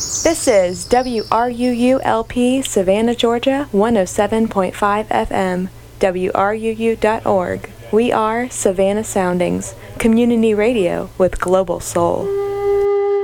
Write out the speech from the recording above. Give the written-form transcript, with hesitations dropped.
This is WRUULP Savannah, Georgia, 107.5 FM, WRUU.org. We are Savannah Soundings, community radio with global soul.